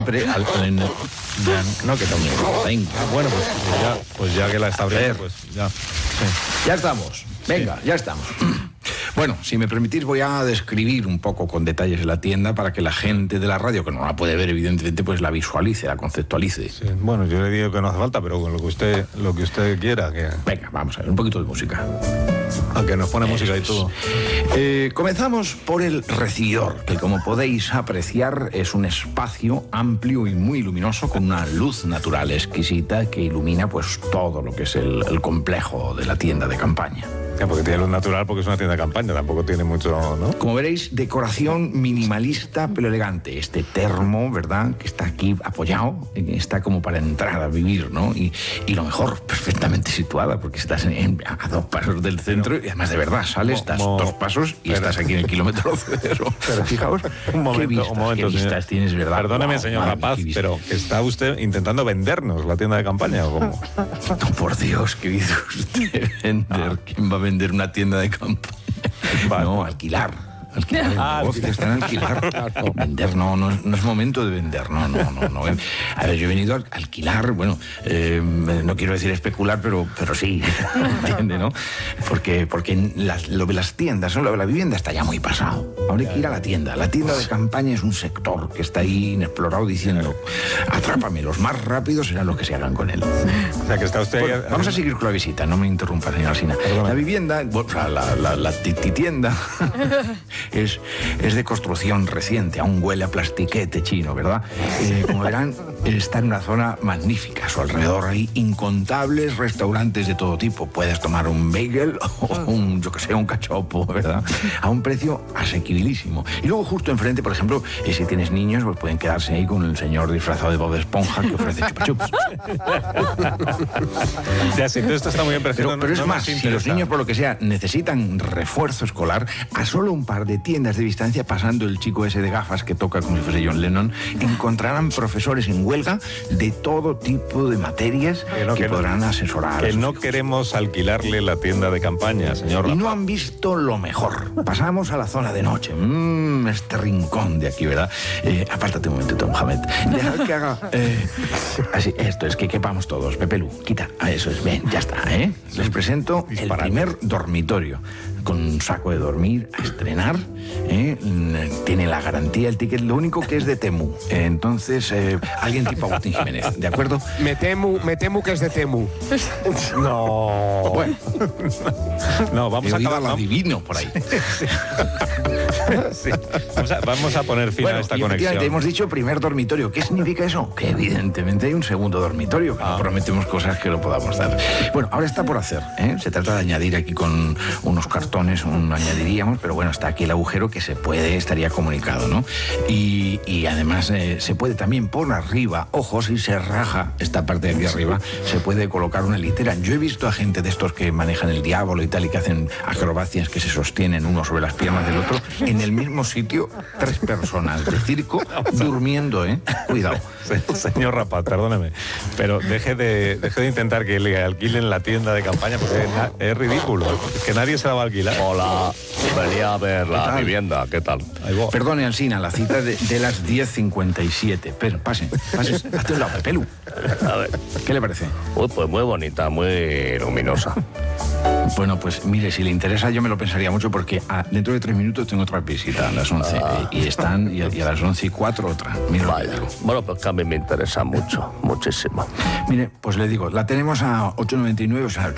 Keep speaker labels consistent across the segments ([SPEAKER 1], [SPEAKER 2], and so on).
[SPEAKER 1] No, que también.
[SPEAKER 2] Bueno, pues ya que la está abriendo, pues ya. Sí.
[SPEAKER 1] Ya estamos. Venga, ya estamos. Bueno, si me permitís voy a describir un poco con detalles la tienda para que la gente de la radio, que no la puede ver evidentemente, pues la visualice, la conceptualice.
[SPEAKER 2] Sí, bueno, yo le digo que no hace falta, pero con lo que usted quiera. Que...
[SPEAKER 1] Venga, vamos a ver, un poquito de música.
[SPEAKER 2] Aunque nos pone música y todo.
[SPEAKER 1] Comenzamos por el recibidor, que como podéis apreciar es un espacio amplio y muy luminoso con una luz natural exquisita que ilumina pues todo lo que es el complejo de la tienda de campaña.
[SPEAKER 2] Porque tiene luz natural, porque es una tienda de campaña, tampoco tiene mucho, ¿no?
[SPEAKER 1] Como veréis, decoración minimalista pero elegante. Este termo, ¿verdad?, que está aquí apoyado, está como para entrar a vivir, ¿no? Y lo mejor, perfectamente situada, porque estás a 2 pasos del centro y además de verdad sales, das 2 pasos y estás aquí en el kilómetro 0. Pero fijaos,
[SPEAKER 2] un momento,
[SPEAKER 1] qué vistas tienes, ¿verdad?
[SPEAKER 2] Perdóneme, señor Rapaz, pero ¿está usted intentando vendernos la tienda de campaña o cómo?
[SPEAKER 1] No, por Dios, ¿qué dice usted? ¿Vender? ¿Quién va a vender una tienda de campaña? Vale. No, alquilar. Alquilar el negocio, está en alquilar. Vender, no es momento de vender, no. A ver, yo he venido a alquilar, bueno, no quiero decir especular, pero sí, ¿entiende, no? Porque lo de las tiendas, lo de la vivienda está ya muy pasado. Ahora hay que ir a la tienda. La tienda de campaña es un sector que está ahí inexplorado diciendo, atrápame, los más rápidos serán los que se hagan con él.
[SPEAKER 2] O sea, que está usted...
[SPEAKER 1] Bueno, vamos a seguir con la visita, no me interrumpa, señora Alsina. La vivienda, o sea, la tienda... Es de construcción reciente, aún huele a plastiquete chino, ¿verdad? Como verán, está en una zona magnífica. A su alrededor hay incontables restaurantes de todo tipo. Puedes tomar un bagel o un cachopo, ¿verdad? A un precio asequibilísimo. Y luego justo enfrente, por ejemplo, si tienes niños, pues pueden quedarse ahí con el señor disfrazado de Bob Esponja que ofrece chupa chups.
[SPEAKER 2] Ya, sí, esto está muy bien,
[SPEAKER 1] pero es más, si los niños, por lo que sea, necesitan refuerzo escolar, a solo un par de tiendas de distancia, pasando el chico ese de gafas que toca como si fuese John Lennon, encontrarán profesores en huelga de todo tipo de materias que podrán asesorar.
[SPEAKER 2] Que no queremos alquilarle la tienda de campaña, señor.
[SPEAKER 1] Y no han visto lo mejor. Pasamos a la zona de noche. Este rincón de aquí, ¿verdad? Apártate un momentito, Mohamed. Dejad que haga... así, esto es que quepamos todos. Pepelu, quita. Eso es, bien, ya está, ¿eh? Les presento el primer dormitorio. Con un saco de dormir a estrenar, tiene la garantía, el ticket, lo único que es de Temu. Entonces, alguien tipo Agustín Jiménez, ¿de acuerdo?
[SPEAKER 3] Me temo que es de Temu.
[SPEAKER 2] No.
[SPEAKER 1] Bueno.
[SPEAKER 2] No, vamos a acabar.
[SPEAKER 1] Lo adivino por ahí.
[SPEAKER 2] Sí. Vamos a poner fin a esta conexión.
[SPEAKER 1] Hemos dicho primer dormitorio. ¿Qué significa eso? Que evidentemente hay un segundo dormitorio, que no prometemos cosas que no podamos dar. Bueno, ahora está por hacer, ¿eh? Se trata de añadir aquí con unos cartones, añadiríamos, pero bueno, está aquí el agujero que estaría comunicado, ¿no? Y además se puede también por arriba, ojo, si se raja esta parte de aquí arriba, se puede colocar una litera. Yo he visto a gente de estos que manejan el diablo y tal, y que hacen acrobacias que se sostienen uno sobre las piernas del otro, en el mismo sitio, 3 personas de circo durmiendo, ¿eh? Cuidado.
[SPEAKER 2] Señor Rapaz, perdóneme, pero deje de intentar que le alquilen la tienda de campaña, porque es ridículo, que nadie se la va a alquilar.
[SPEAKER 4] Hola, venía a ver la vivienda, ¿qué tal?
[SPEAKER 1] Perdone, Alsina, la cita de las 10:57. Pero pase, hazte un lado, Pepelu.
[SPEAKER 4] A ver.
[SPEAKER 1] ¿Qué le parece?
[SPEAKER 4] Pues muy bonita, muy luminosa.
[SPEAKER 1] Bueno, pues mire, si le interesa yo me lo pensaría mucho porque dentro de 3 minutos tengo otra visita a las 11 y a las 11:04 otra. Mira.
[SPEAKER 4] Vaya. Bueno, pues que a mí me interesa mucho, muchísimo.
[SPEAKER 1] Mire, pues le digo, la tenemos a 8,99, o sea,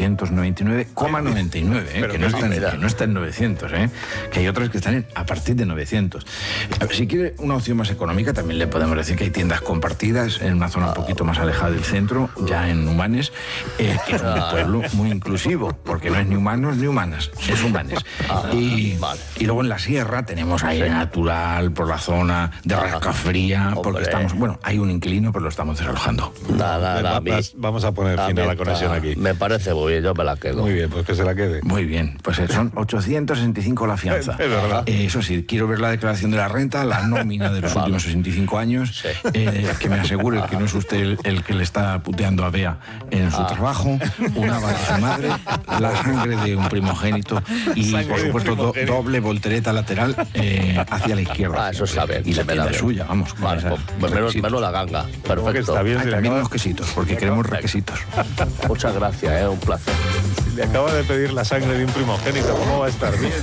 [SPEAKER 1] 899,99, que no está en 900, que hay otras que están a partir de 900. Si quiere una opción más económica, también le podemos decir que hay tiendas compartidas en una zona un poquito más alejada del centro, ya en Humanes, que es un pueblo muy inclusivo, porque no es ni humanos ni humanas, es Humanes. Y luego en la sierra tenemos aire natural por la zona de Rascafría, porque estamos, bueno, hay un inquilino, pero lo estamos desalojando.
[SPEAKER 2] Vamos a poner fin a la conexión aquí.
[SPEAKER 4] Me parece muy bien, yo me la quedo.
[SPEAKER 2] Muy bien, pues que se la quede.
[SPEAKER 1] Muy bien, pues son 865 la fianza.
[SPEAKER 2] Es verdad.
[SPEAKER 1] Eso sí, quiero ver la declaración de la renta, la nómina de los últimos 65 años, que me asegure que no es usted el que le está puteando a Bea en su trabajo, una va de su madre la sangre de un primogénito y, por supuesto, doble voltereta lateral hacia la izquierda.
[SPEAKER 4] Ah, eso está bien.
[SPEAKER 1] Y la tienda suya, vamos.
[SPEAKER 4] Vale, menos la ganga. Perfecto.
[SPEAKER 2] Está bien,
[SPEAKER 1] También unos quesitos, porque queremos requesitos.
[SPEAKER 4] Muchas gracias, un placer.
[SPEAKER 2] Le acaba de pedir la sangre de un primogénito. ¿Cómo va a estar bien?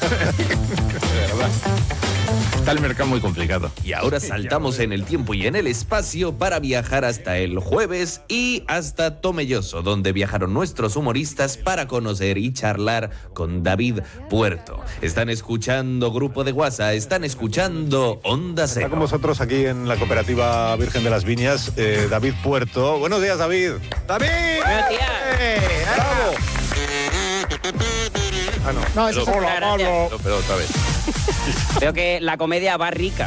[SPEAKER 1] Está el mercado muy complicado.
[SPEAKER 5] Y ahora saltamos en el tiempo y en el espacio para viajar hasta el jueves y hasta Tomelloso, donde viajaron nuestros humoristas para conocer y charlar con David Puerto. Están escuchando Grupo de WhatsApp, están escuchando Onda
[SPEAKER 2] Está
[SPEAKER 5] Cero.
[SPEAKER 2] con vosotros aquí en la Cooperativa Virgen de las Viñas, David Puerto. Buenos días, David. ¡David!
[SPEAKER 6] Buenos días.
[SPEAKER 2] ¡Bravo! Ah, no.
[SPEAKER 3] No, eso es
[SPEAKER 6] Hola, Pablo.
[SPEAKER 4] No, pero otra vez.
[SPEAKER 6] Veo que la comedia va rica.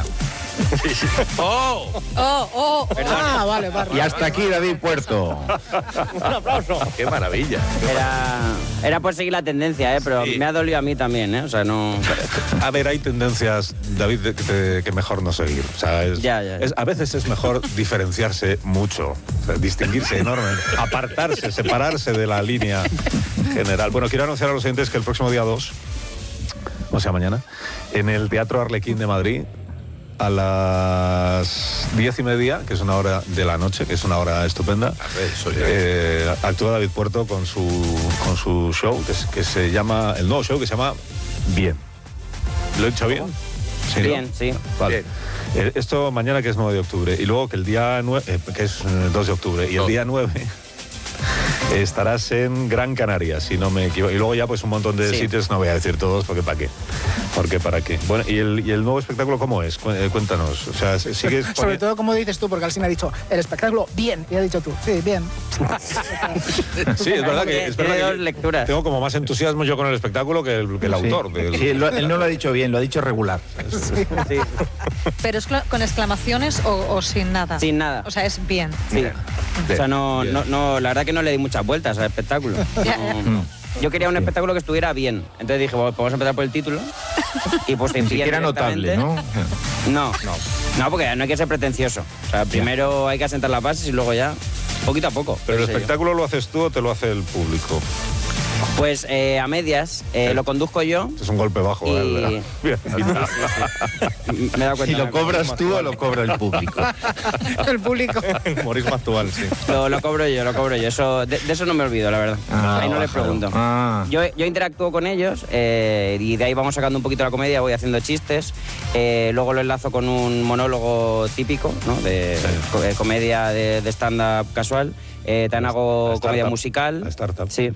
[SPEAKER 5] ¡Oh!
[SPEAKER 3] Vale.
[SPEAKER 1] Y hasta aquí David Puerto.
[SPEAKER 6] Un aplauso.
[SPEAKER 5] ¡Qué maravilla!
[SPEAKER 6] Era por seguir la tendencia, pero
[SPEAKER 5] Sí.
[SPEAKER 6] me ha dolido a mí también, O sea, no...
[SPEAKER 2] A ver, hay tendencias, David, que mejor no seguir. O sea,
[SPEAKER 6] Ya.
[SPEAKER 2] a veces es mejor diferenciarse mucho, o sea, distinguirse enormemente, apartarse, separarse de la línea general. Bueno, quiero anunciar a los oyentes que el próximo día 2, o sea, mañana, en el Teatro Arlequín de Madrid, a las 10:30, que es una hora de la noche, que es una hora estupenda, actúa David Puerto con su show, que se llama, el nuevo show que se llama Bien. ¿Lo he dicho bien? Sí, ¿no?
[SPEAKER 6] Bien, sí.
[SPEAKER 2] Vale. Esto mañana, que es 9 de octubre, y luego que el día 9, que es 2 de octubre, y el día 9 estarás en Gran Canaria, si no me equivoco. Y luego ya pues un montón de sitios, no voy a decir todos, porque ¿para qué? Porque ¿para qué? Bueno, ¿y el nuevo espectáculo cómo es? Cuéntanos. O sea, ¿sigues
[SPEAKER 7] Sobre todo, como dices tú, porque Alsina ha dicho, el espectáculo, bien, y ha dicho tú, sí, bien.
[SPEAKER 2] Sí, es verdad que
[SPEAKER 6] Tiene dos lecturas.
[SPEAKER 2] tengo como más entusiasmo yo con el espectáculo que el autor.
[SPEAKER 1] Sí, él no lo ha dicho bien, lo ha dicho regular.
[SPEAKER 6] Sí.
[SPEAKER 8] ¿Pero es con exclamaciones o sin nada?
[SPEAKER 6] Sin nada.
[SPEAKER 8] O sea, es bien.
[SPEAKER 6] Sí. O sea, no, la verdad que no le di muchas vueltas al espectáculo.
[SPEAKER 8] Ya.
[SPEAKER 6] No. Yo quería un espectáculo que estuviera bien. Entonces dije, bueno, vamos a empezar por el título. Y pues
[SPEAKER 1] Ni siquiera notable, ¿no?
[SPEAKER 6] No, porque no hay que ser pretencioso. O sea, primero hay que asentar las bases y luego ya, poquito a poco.
[SPEAKER 2] Pero el
[SPEAKER 6] qué sé yo.
[SPEAKER 2] espectáculo lo haces tú o te lo hace el público.
[SPEAKER 6] Pues a medias, lo conduzco yo.
[SPEAKER 2] Es un golpe bajo,
[SPEAKER 6] Y-
[SPEAKER 2] ¿verdad? Bien.
[SPEAKER 6] Me he dado cuenta.
[SPEAKER 1] Si lo cobras tú o lo cobra el público.
[SPEAKER 7] El público.
[SPEAKER 2] Humorismo actual, sí.
[SPEAKER 6] Lo cobro yo. Eso, de eso no me olvido, la verdad. Ahí no les pregunto. Yo interactúo con ellos y de ahí vamos sacando un poquito la comedia, voy haciendo chistes. Luego lo enlazo con un monólogo típico, ¿no? De comedia de stand-up casual. También hago
[SPEAKER 2] La
[SPEAKER 6] comedia
[SPEAKER 2] startup.
[SPEAKER 6] musical.
[SPEAKER 2] La startup.
[SPEAKER 6] Sí.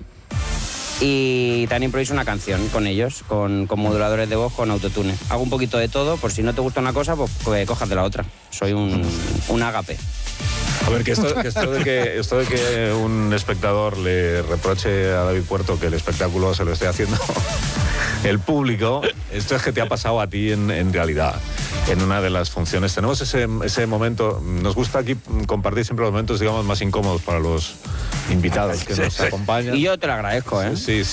[SPEAKER 6] Y también improviso una canción con ellos, con moduladores de voz, con autotune. Hago un poquito de todo, por si no te gusta una cosa, pues cojas de la otra. Soy un ágape.
[SPEAKER 2] A ver, que esto de que un espectador le reproche a David Puerto que el espectáculo se lo esté haciendo el público, esto es que te ha pasado a ti en realidad, en una de las funciones. Tenemos ese momento, nos gusta aquí compartir siempre los momentos, digamos, más incómodos para los invitados que nos acompañan.
[SPEAKER 6] Y yo te lo agradezco, ¿eh?
[SPEAKER 2] Sí.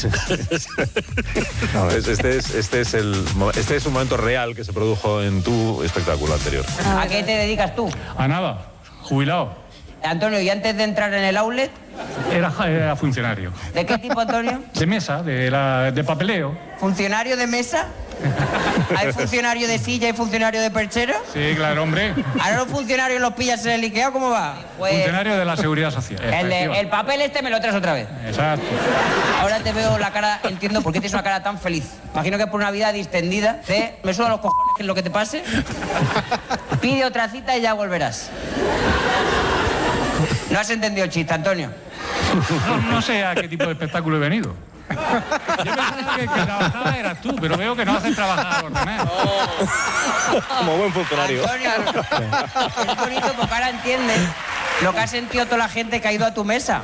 [SPEAKER 2] No, este es un momento real que se produjo en tu espectáculo anterior.
[SPEAKER 9] ¿A qué te dedicas tú?
[SPEAKER 10] A nada, jubilado.
[SPEAKER 9] Antonio, y antes de entrar en el outlet,
[SPEAKER 10] Era funcionario.
[SPEAKER 9] ¿de qué tipo, Antonio?
[SPEAKER 10] De mesa, de papeleo.
[SPEAKER 9] ¿Funcionario de mesa? ¿Hay funcionario de silla y funcionario de perchero?
[SPEAKER 10] Sí, claro, hombre.
[SPEAKER 9] ¿Ahora los funcionarios los pillas en el Ikea? ¿Cómo va? Pues
[SPEAKER 10] Funcionario de la Seguridad Social.
[SPEAKER 9] el papel este me lo traes otra vez.
[SPEAKER 10] Exacto.
[SPEAKER 9] Ahora te veo la cara, entiendo por qué tienes una cara tan feliz. Imagino que es por una vida distendida. Me suda los cojones que es lo que te pase. Pide otra cita y ya volverás. No has entendido el chiste, Antonio.
[SPEAKER 10] No sé a qué tipo de espectáculo he venido. Yo pensaba que trabajaba eras tú, pero veo que no haces trabajar a los demás.
[SPEAKER 2] Como buen funcionario.
[SPEAKER 9] Antonio, es bonito porque ahora entiendes lo que ha sentido toda la gente que ha ido a tu mesa.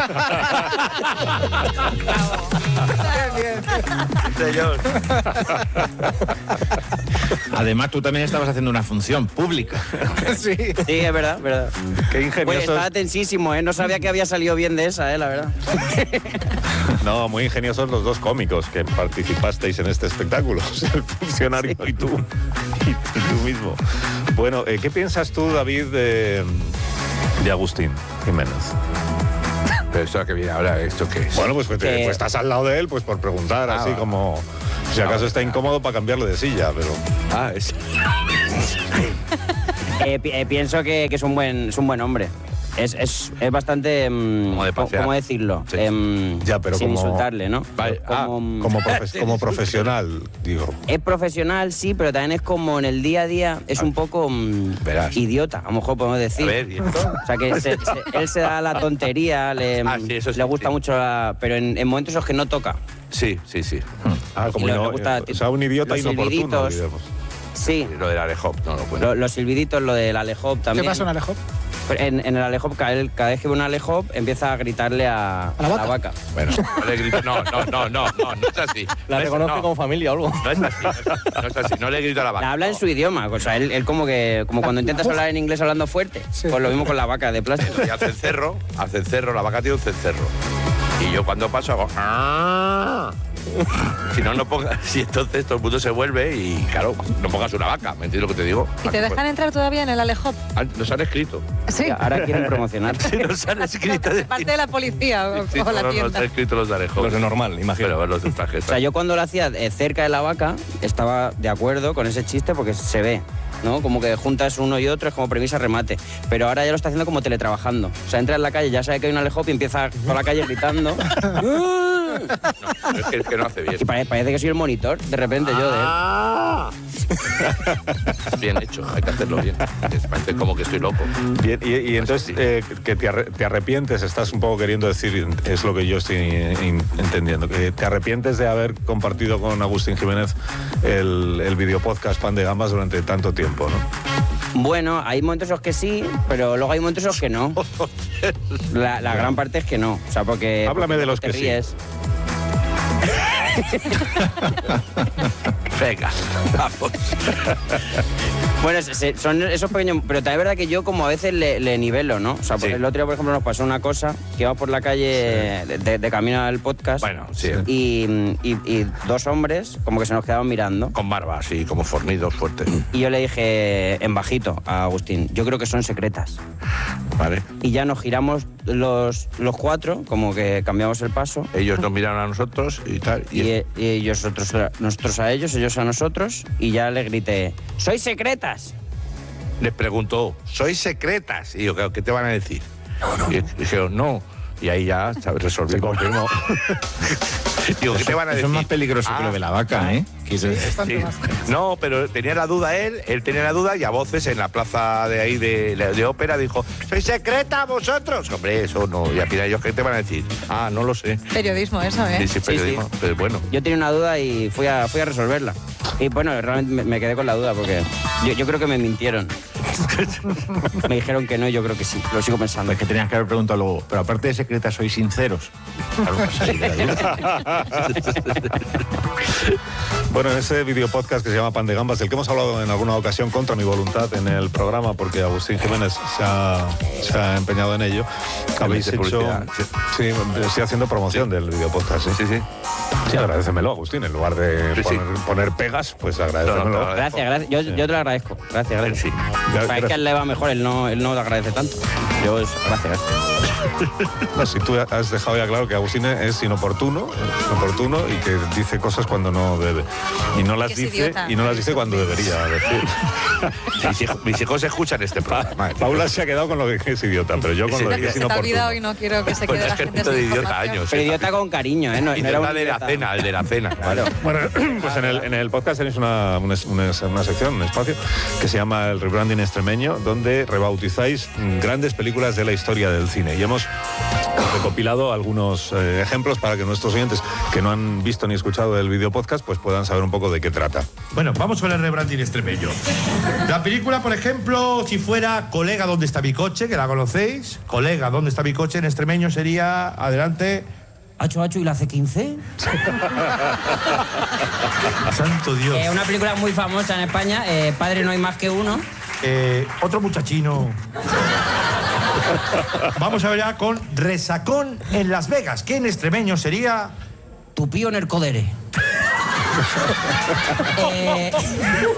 [SPEAKER 1] Además, tú también estabas haciendo una función pública.
[SPEAKER 7] Sí.
[SPEAKER 6] Sí, es verdad.
[SPEAKER 2] Qué
[SPEAKER 6] Pues
[SPEAKER 2] ingeniosos.
[SPEAKER 6] estaba tensísimo, ¿eh? No sabía que había salido bien de esa, la verdad.
[SPEAKER 2] No, muy ingeniosos los dos cómicos que participasteis en este espectáculo, el funcionario y tú mismo. Bueno, ¿qué piensas tú, David, de Agustín Jiménez?
[SPEAKER 11] Pero esto que viene ahora, ¿esto qué es?
[SPEAKER 2] Bueno, pues estás al lado de él, pues por preguntar, así como... Si acaso está incómodo para cambiarle de silla, pero...
[SPEAKER 11] Es...
[SPEAKER 6] Pienso que es un buen hombre. Es bastante... ¿Cómo decirlo?
[SPEAKER 2] Sí. Ya, pero
[SPEAKER 6] sin
[SPEAKER 2] como...
[SPEAKER 6] insultarle, ¿no?
[SPEAKER 2] Vale, como profesional, digo.
[SPEAKER 6] Es profesional, sí, pero también es como en el día a día, es un poco idiota, a lo mejor podemos decir.
[SPEAKER 11] A ver, ¿y esto?
[SPEAKER 6] O sea, que él se da la tontería, le gusta mucho, pero en momentos en los que no toca.
[SPEAKER 11] Sí.
[SPEAKER 2] Como o sea, un idiota inoportuno.
[SPEAKER 6] Sí.
[SPEAKER 11] Lo del Alehop, no lo cuento.
[SPEAKER 6] Los silbiditos, lo del Alehop también.
[SPEAKER 7] ¿Qué pasa en Alehop?
[SPEAKER 6] En el Alehop, cada vez que ve un Alehop, empieza a gritarle a la vaca.
[SPEAKER 11] Bueno, no le grito, no es así.
[SPEAKER 12] La reconoce como familia o algo.
[SPEAKER 11] No es así, no le grito a la vaca.
[SPEAKER 6] Habla en su idioma, o sea, él como cuando intentas hablar en inglés hablando fuerte, pues lo mismo con la vaca de plástico.
[SPEAKER 11] Y hace el cerro, la vaca tiene un cencerro. Y yo cuando paso hago... Si no pongas, si entonces todo el mundo se vuelve y claro, no pongas una vaca, ¿me entiendes lo que te digo?
[SPEAKER 8] ¿Y te dejan entrar todavía en el Alehop?
[SPEAKER 11] Nos han escrito.
[SPEAKER 8] Sí.
[SPEAKER 6] Ahora quieren promocionar.
[SPEAKER 11] Sí, nos han escrito.
[SPEAKER 8] Parte de la policía o la tienda.
[SPEAKER 11] Nos han escrito los de Alehop.
[SPEAKER 12] Los de normal, imagino.
[SPEAKER 11] Pero los de traje.
[SPEAKER 6] O sea, yo cuando lo hacía cerca de la vaca, estaba de acuerdo con ese chiste porque se ve, ¿no? Como que juntas uno y otro, es como premisa remate. Pero ahora ya lo está haciendo como teletrabajando. O sea, entra en la calle, ya sabe que hay un Alehop y empieza por la calle gritando.
[SPEAKER 11] No, es que no hace bien.
[SPEAKER 6] Y parece que soy el monitor, de repente yo de él.
[SPEAKER 11] Bien hecho, hay que hacerlo bien. Parece como que estoy loco.
[SPEAKER 2] Bien, y entonces, que te arrepientes, estás un poco queriendo decir, es lo que yo estoy entendiendo, que te arrepientes de haber compartido con Agustín Jiménez el videopodcast Pan de Gambas durante tanto tiempo, ¿no?
[SPEAKER 6] Bueno, hay momentos en los que sí, pero luego hay momentos en los que no. La gran parte es que no. O sea, porque...
[SPEAKER 2] Háblame de los
[SPEAKER 6] te
[SPEAKER 2] que
[SPEAKER 6] ríes.
[SPEAKER 2] sí.
[SPEAKER 11] Venga, vamos.
[SPEAKER 6] Bueno, son esos pequeños... Pero también es verdad que yo como a veces le nivelo, ¿no? O sea, el otro día, por ejemplo, nos pasó una cosa, que íbamos por la calle de camino al podcast.
[SPEAKER 11] Bueno, sí.
[SPEAKER 6] Y dos hombres como que se nos quedaban mirando.
[SPEAKER 11] Con barba, así, como fornidos, fuertes.
[SPEAKER 6] Y yo le dije en bajito a Agustín, yo creo que son secretas.
[SPEAKER 11] Vale.
[SPEAKER 6] Y ya nos giramos los cuatro, como que cambiamos el paso.
[SPEAKER 11] Ellos nos miraron a nosotros y tal.
[SPEAKER 6] Y nosotros a ellos a nosotros, y ya le grité, ¡sois secretas!
[SPEAKER 11] Les preguntó, ¿sois secretas? Y yo, ¿qué te van a decir? No. Y dijeron, no. Y ahí ya, ¿sabes? Resolví.
[SPEAKER 2] Confirmó.
[SPEAKER 11] Digo, ¿qué te van a decir?
[SPEAKER 1] Eso es más peligroso que lo de la vaca, ¿eh?
[SPEAKER 11] Sí. No, pero tenía la duda él tenía la duda y a voces en la plaza de ahí de ópera dijo, ¿sois secreta vosotros? Hombre, eso no. Y al final ellos, ¿qué te van a decir? No lo sé.
[SPEAKER 8] Periodismo eso, ¿eh?
[SPEAKER 11] Sí, periodismo.
[SPEAKER 6] Sí.
[SPEAKER 11] Pero bueno.
[SPEAKER 6] Yo tenía una duda y fui a resolverla. Y bueno, realmente me quedé con la duda porque yo creo que me mintieron. Me dijeron que no y yo creo que sí. Lo sigo pensando.
[SPEAKER 1] Es que tenías que haber preguntado luego, pero aparte de secretas, ¿sois sinceros? Claro, pues ahí de la duda.
[SPEAKER 2] Bueno, en ese videopodcast que se llama Pan de Gambas, del que hemos hablado en alguna ocasión contra mi voluntad en el programa, porque Agustín Jiménez se ha empeñado en ello, habéis hecho... Sí, estoy haciendo promoción del videopodcast. Sí, agradécemelo, Agustín, en lugar de poner pegas, pues agradécemelo.
[SPEAKER 6] Gracias. Yo te lo agradezco. Gracias.
[SPEAKER 11] Sí.
[SPEAKER 6] Es que a él le va mejor, él no lo agradece tanto. Gracias.
[SPEAKER 2] No, si tú has dejado ya claro que Agustín es inoportuno y que dice cosas cuando no debe. Y no las dice cuando debería decir.
[SPEAKER 11] Mis hijos escuchan este programa.
[SPEAKER 2] Paula se ha quedado con lo que es idiota, pero yo con lo que es inoportuno.
[SPEAKER 8] Se te ha olvidado y no quiero que se quede la gente
[SPEAKER 11] de idiota años.
[SPEAKER 6] Pero idiota con cariño, ¿eh? No
[SPEAKER 11] era el de la cena. Claro.
[SPEAKER 2] Bueno, pues en el podcast tenéis una sección, un espacio, que se llama El Rebranding Extremeño, donde rebautizáis grandes películas de la historia del cine. Y hemos recopilado algunos ejemplos para que nuestros oyentes que no han visto ni escuchado el videopodcast pues puedan saber un poco de qué trata.
[SPEAKER 13] Bueno, vamos con el rebranding extremeño. La película, por ejemplo, si fuera Colega, ¿dónde está mi coche? Que la conocéis. Colega, ¿dónde está mi coche? En extremeño sería, adelante...
[SPEAKER 9] ¿Hacho y la C15?
[SPEAKER 13] Santo Dios.
[SPEAKER 9] Una película muy famosa en España, Padre no hay más que uno.
[SPEAKER 13] Otro muchachino. Vamos a ver ya con Resacón en Las Vegas, que en extremeño sería...
[SPEAKER 9] Tupío en el Codere.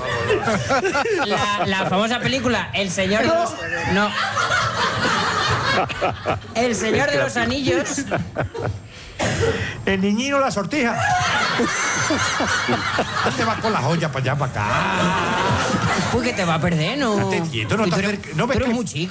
[SPEAKER 9] La famosa película El Señor de los... No. El Señor de los Anillos.
[SPEAKER 13] El niñino la sortija. No te vas con las ollas para allá, para acá.
[SPEAKER 9] Uy, que te va a perder, ¿no?
[SPEAKER 13] Estate quieto, no
[SPEAKER 9] Y
[SPEAKER 13] te
[SPEAKER 9] tú eres-
[SPEAKER 13] acerques. No ves
[SPEAKER 9] tú eres
[SPEAKER 13] que-
[SPEAKER 9] muy chico.